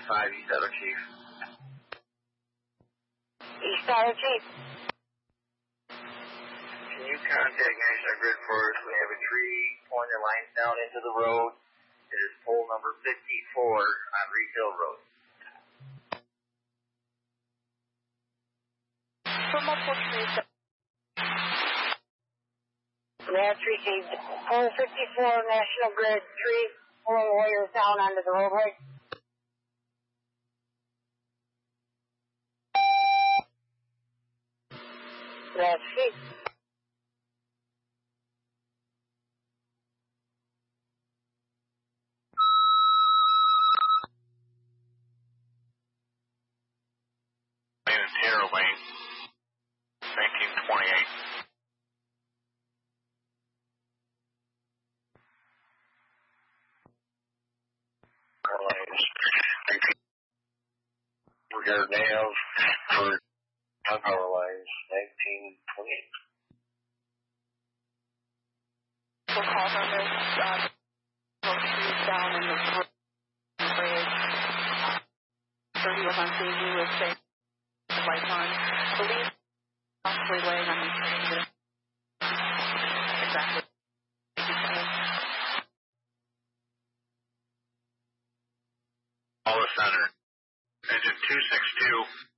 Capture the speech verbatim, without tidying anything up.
five, East Tyler Chief. East Tyler Chief. Can you contact National Grid for us? We have a tree pulling the lines down into the road. It is pole number fifty-four on Reed Hill Road. For multiple trees. Yeah, tree caved. Pole fifty-four, National Grid, tree pulling wires down onto the roadway. That's it. Lane and Terra Lane, nineteen twenty-eight. Regard Nav for power lines, nineteen twenty-eight. We'll call them as uh, both trees down in the bridge. thirty was on T V with say the lights on. I believe possibly laying on the tree. Exactly. All the center. Engine two six two.